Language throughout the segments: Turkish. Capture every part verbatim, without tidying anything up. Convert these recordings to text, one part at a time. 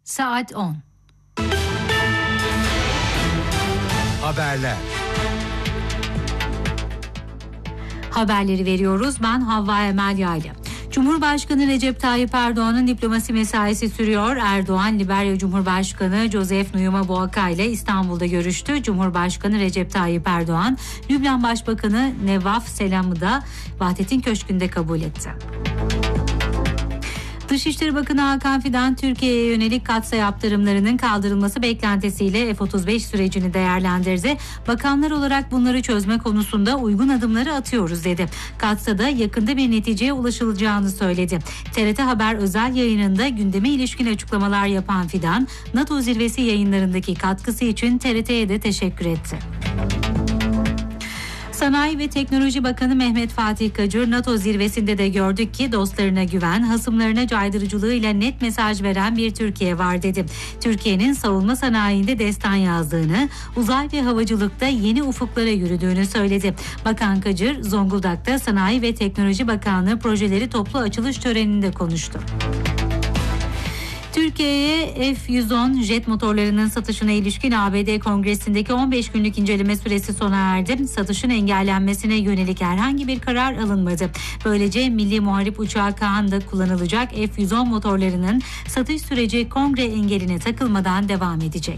Saat on. Haberler. Haberleri veriyoruz. Ben Havva Emel Yaylı. Cumhurbaşkanı Recep Tayyip Erdoğan'ın diplomasi mesaisi sürüyor. Erdoğan, Liberya Cumhurbaşkanı Joseph Nuyuma Boaka ile İstanbul'da görüştü. Cumhurbaşkanı Recep Tayyip Erdoğan, Lübnan Başbakanı Nevaf Selam'ı da Vahdettin Köşkü'nde kabul etti. Dışişleri Bakanı Hakan Fidan, Türkiye'ye yönelik katsa yaptırımlarının kaldırılması beklentisiyle F otuz beş sürecini değerlendirdi. Bakanlar olarak bunları çözme konusunda uygun adımları atıyoruz dedi. Katsa'da yakında bir neticeye ulaşılacağını söyledi. T R T Haber özel yayınında gündeme ilişkin açıklamalar yapan Fidan, NATO zirvesi yayınlarındaki katkısı için T R T'ye de teşekkür etti. Sanayi ve Teknoloji Bakanı Mehmet Fatih Kacır, NATO zirvesinde de gördük ki dostlarına güven, hasımlarına caydırıcılığıyla net mesaj veren bir Türkiye var dedi. Türkiye'nin savunma sanayinde destan yazdığını, uzay ve havacılıkta yeni ufuklara yürüdüğünü söyledi. Bakan Kacır, Zonguldak'ta Sanayi ve Teknoloji Bakanlığı projeleri toplu açılış töreninde konuştu. Türkiye'ye F yüz on jet motorlarının satışına ilişkin A B D Kongresi'ndeki on beş günlük inceleme süresi sona erdi. Satışın engellenmesine yönelik herhangi bir karar alınmadı. Böylece Milli Muharip Uçağı Kaan'da kullanılacak F yüz on motorlarının satış süreci kongre engeline takılmadan devam edecek.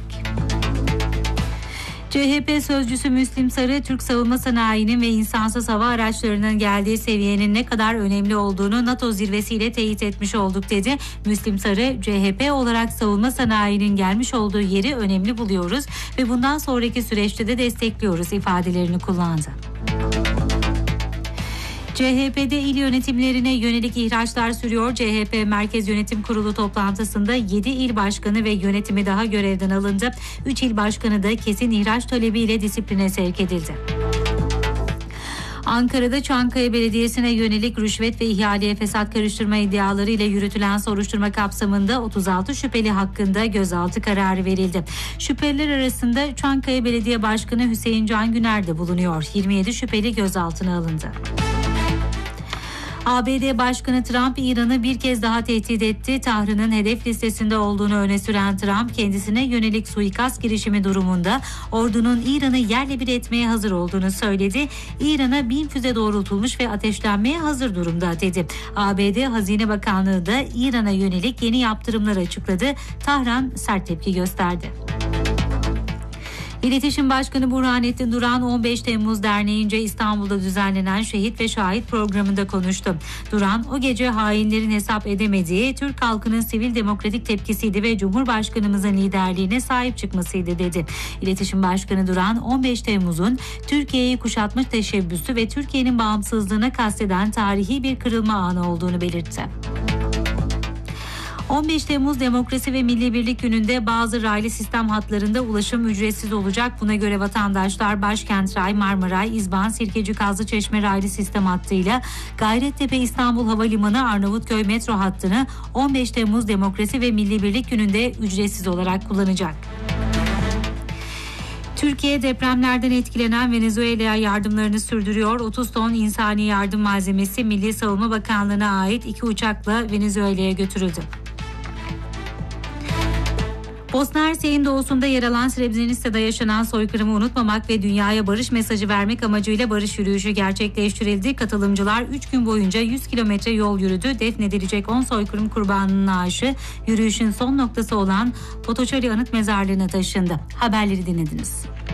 C H P sözcüsü Müslim Sarı, Türk savunma sanayinin ve insansız hava araçlarının geldiği seviyenin ne kadar önemli olduğunu NATO zirvesiyle teyit etmiş olduk dedi. Müslim Sarı, C H P olarak savunma sanayinin gelmiş olduğu yeri önemli buluyoruz ve bundan sonraki süreçte de destekliyoruz ifadelerini kullandı. C H P'de il yönetimlerine yönelik ihraçlar sürüyor. C H P Merkez Yönetim Kurulu toplantısında yedi il başkanı ve yönetimi daha görevden alındı. üç il başkanı da kesin ihraç talebiyle disipline sevk edildi. Ankara'da Çankaya Belediyesi'ne yönelik rüşvet ve ihaleye fesat karıştırma iddiaları ile yürütülen soruşturma kapsamında otuz altı şüpheli hakkında gözaltı kararı verildi. Şüpheliler arasında Çankaya Belediye Başkanı Hüseyin Can Güner de bulunuyor. yirmi yedi şüpheli gözaltına alındı. A B D Başkanı Trump, İran'ı bir kez daha tehdit etti. Tahran'ın hedef listesinde olduğunu öne süren Trump, kendisine yönelik suikast girişimi durumunda ordunun İran'ı yerle bir etmeye hazır olduğunu söyledi. İran'a bin füze doğrultulmuş ve ateşlenmeye hazır durumda dedi. A B D Hazine Bakanlığı da İran'a yönelik yeni yaptırımlar açıkladı. Tahran sert tepki gösterdi. İletişim Başkanı Burhanettin Duran, on beş Temmuz Derneği'nce İstanbul'da düzenlenen Şehit ve Şahit programında konuştu. Duran, o gece hainlerin hesap edemediği Türk halkının sivil demokratik tepkisiydi ve Cumhurbaşkanımızın liderliğine sahip çıkmasıydı dedi. İletişim Başkanı Duran, on beş Temmuz'un Türkiye'yi kuşatma teşebbüsü ve Türkiye'nin bağımsızlığına kasteden tarihi bir kırılma anı olduğunu belirtti. on beş Temmuz Demokrasi ve Milli Birlik Günü'nde bazı raylı sistem hatlarında ulaşım ücretsiz olacak. Buna göre vatandaşlar Başkent Ray, Marmaray, İzban, Sirkeci, Kazlıçeşme raylı sistem hattıyla Gayrettepe İstanbul Havalimanı Arnavutköy metro hattını on beş Temmuz Demokrasi ve Milli Birlik Günü'nde ücretsiz olarak kullanacak. Türkiye depremlerden etkilenen Venezuela'ya yardımlarını sürdürüyor. otuz ton insani yardım malzemesi Milli Savunma Bakanlığı'na ait iki uçakla Venezuela'ya götürüldü. Bosna Hersek'in doğusunda yer alan Srebrenica'da yaşanan soykırımı unutmamak ve dünyaya barış mesajı vermek amacıyla barış yürüyüşü gerçekleştirildi. Katılımcılar üç gün boyunca yüz kilometre yol yürüdü. Defnedilecek on soykırım kurbanının naaşı yürüyüşün son noktası olan Potoçari Anıt Mezarlığı'na taşındı. Haberleri dinlediniz.